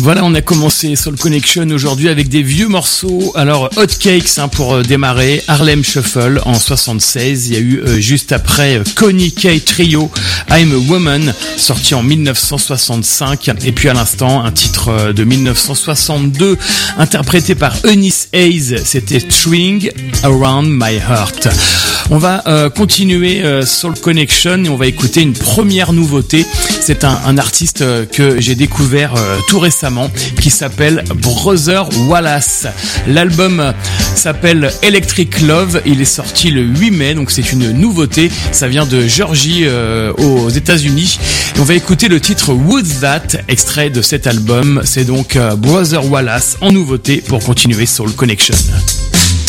Voilà, on a commencé Soul Connection aujourd'hui avec des vieux morceaux. Alors, Hot Cakes pour démarrer, Harlem Shuffle en 76. Il y a eu juste après Connie K Trio, I'm a Woman, sorti en 1965. Et puis à l'instant, un titre de 1962, interprété par Eunice Hayes. C'était String Around My Heart. On va continuer Soul Connection et on va écouter une première nouveauté. C'est un artiste que j'ai découvert tout récemment qui s'appelle Brother Wallace. L'album s'appelle Electric Love. Il est sorti le 8 mai, donc c'est une nouveauté. Ça vient de Georgie aux États-Unis. Et on va écouter le titre Who's That, extrait de cet album. C'est donc Brother Wallace en nouveauté pour continuer Soul Connection.